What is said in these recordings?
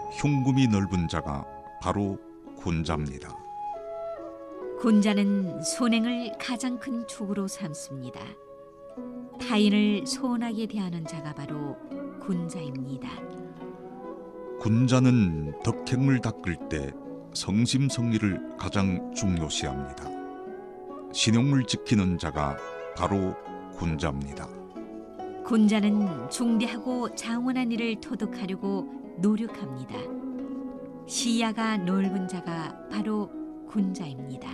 흉금이 넓은 자가 바로 군자입니다. 군자는 손행을 가장 큰 축으로 삼습니다. 타인을 소원하게 대하는 자가 바로 군자입니다. 군자는 덕행을 닦을 때 성심성의를 가장 중요시합니다. 신용을 지키는 자가 바로 군자입니다. 군자는 중대하고 장원한 일을 토득하려고 노력합니다. 시야가 넓은 자가 바로 군자입니다.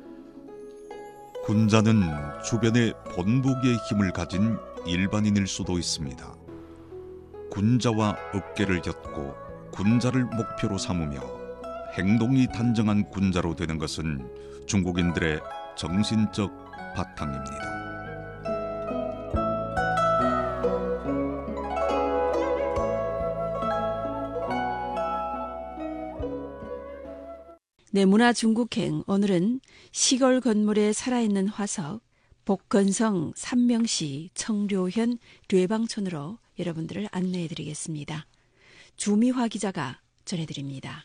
군자는 주변에 본보기의 힘을 가진 일반인일 수도 있습니다. 군자와 어깨를 엮고 군자를 목표로 삼으며 행동이 단정한 군자로 되는 것은 중국인들의 정신적 바탕입니다. 네, 문화 중국행 오늘은 시골 건물에 살아있는 화석 복건성 삼명시 청료현 뇌방촌으로 여러분들을 안내해드리겠습니다. 주미화 기자가 전해드립니다.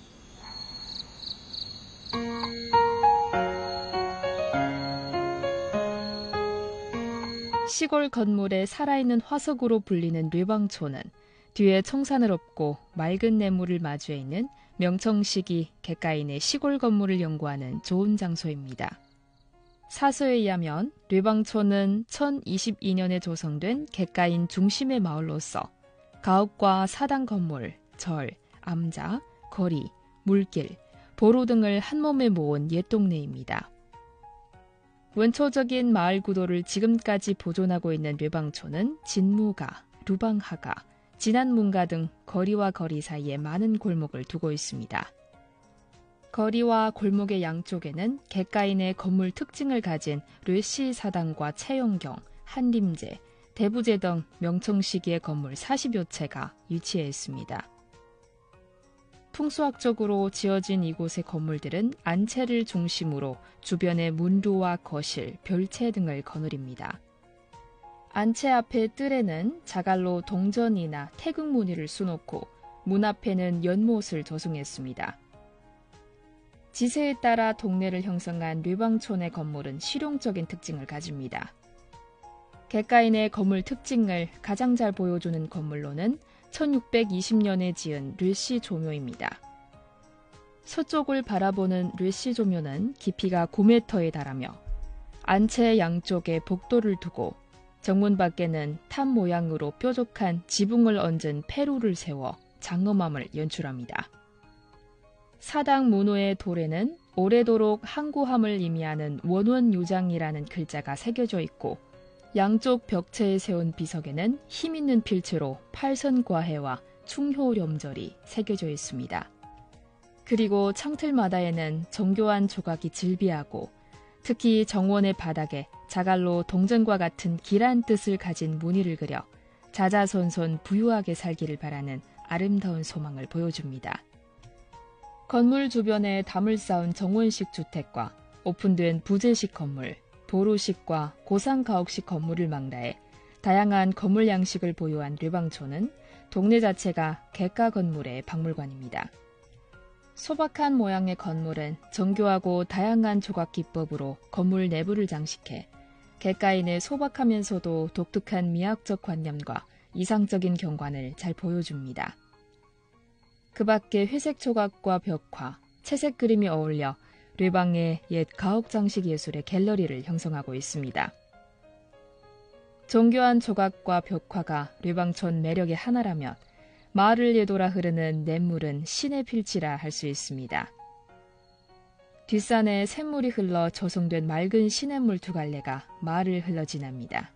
시골 건물에 살아있는 화석으로 불리는 뇌방촌은 뒤에 청산을 업고 맑은 내물을 마주해 있는 명청시기 객가인의 시골 건물을 연구하는 좋은 장소입니다. 사서에 의하면 뇌방촌은 1022년에 조성된 객가인 중심의 마을로서 가옥과 사당 건물, 절, 암자, 거리, 물길, 보로 등을 한몸에 모은 옛 동네입니다. 원초적인 마을 구도를 지금까지 보존하고 있는 뇌방촌은 진무가, 루방하가, 진안문가 등 거리와 거리 사이에 많은 골목을 두고 있습니다. 거리와 골목의 양쪽에는 객가인의 건물 특징을 가진 뢰씨 사당과 채용경, 한림제, 대부제 등 명청시기의 건물 40여 채가 위치해 있습니다. 풍수학적으로 지어진 이곳의 건물들은 안채를 중심으로 주변의 문루와 거실, 별채 등을 거느립니다. 안채 앞의 뜰에는 자갈로 동전이나 태극 무늬를 수놓고 문 앞에는 연못을 조성했습니다. 지세에 따라 동네를 형성한 뇌방촌의 건물은 실용적인 특징을 가집니다. 객가인의 건물 특징을 가장 잘 보여주는 건물로는 1620년에 지은 뢰씨 조묘입니다. 서쪽을 바라보는 뢰씨 조묘는 깊이가 9m에 달하며 안채 양쪽에 복도를 두고 정문 밖에는 탑 모양으로 뾰족한 지붕을 얹은 페루를 세워 장엄함을 연출합니다. 사당 문호의 돌에는 오래도록 항구함을 의미하는 원원유장이라는 글자가 새겨져 있고 양쪽 벽체에 세운 비석에는 힘있는 필체로 팔선과해와 충효렴절이 새겨져 있습니다. 그리고 창틀마다에는 정교한 조각이 질비하고 특히 정원의 바닥에 자갈로 동전과 같은 길한 뜻을 가진 무늬를 그려 자자손손 부유하게 살기를 바라는 아름다운 소망을 보여줍니다. 건물 주변에 담을 쌓은 정원식 주택과 오픈된 부재식 건물, 보루식과 고상가옥식 건물을 망라해 다양한 건물 양식을 보유한 뇌방촌은 동네 자체가 객가 건물의 박물관입니다. 소박한 모양의 건물은 정교하고 다양한 조각 기법으로 건물 내부를 장식해 객가인의 소박하면서도 독특한 미학적 관념과 이상적인 경관을 잘 보여줍니다. 그 밖에 회색 조각과 벽화, 채색 그림이 어울려 뇌방의 옛 가옥 장식 예술의 갤러리를 형성하고 있습니다. 정교한 조각과 벽화가 뇌방촌 매력의 하나라면 마을을 예돌아 흐르는 냇물은 신의 필지라 할 수 있습니다. 뒷산에 샘물이 흘러 조성된 맑은 시냇물 두 갈래가 마을을 흘러 지납니다.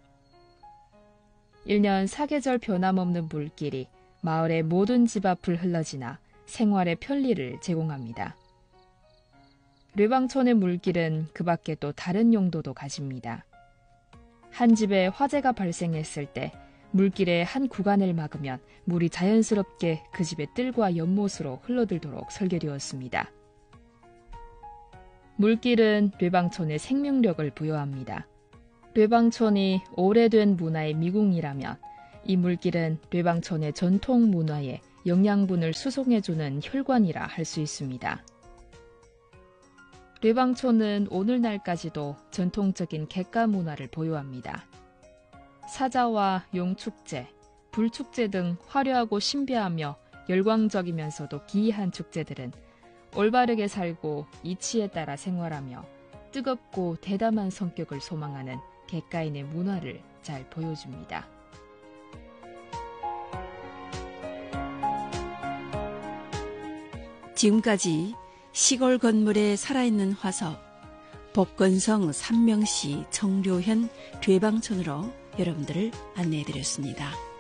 1년 사계절 변함없는 물길이 마을의 모든 집 앞을 흘러지나 생활의 편리를 제공합니다. 뇌방촌의 물길은 그 밖에 또 다른 용도도 가집니다. 한 집에 화재가 발생했을 때 물길의 한 구간을 막으면 물이 자연스럽게 그 집의 뜰과 연못으로 흘러들도록 설계되었습니다. 물길은 뇌방촌의 생명력을 부여합니다. 뇌방촌이 오래된 문화의 미궁이라면 이 물길은 뇌방촌의 전통 문화의 영양분을 수송해주는 혈관이라 할 수 있습니다. 뇌방촌은 오늘날까지도 전통적인 객가 문화를 보유합니다. 사자와 용축제, 불축제 등 화려하고 신비하며 열광적이면서도 기이한 축제들은 올바르게 살고 이치에 따라 생활하며 뜨겁고 대담한 성격을 소망하는 객가인의 문화를 잘 보여줍니다. 지금까지 시골 건물에 살아있는 화석, 복건성 삼명시 청료현 뇌방촌으로 여러분들을 안내해드렸습니다.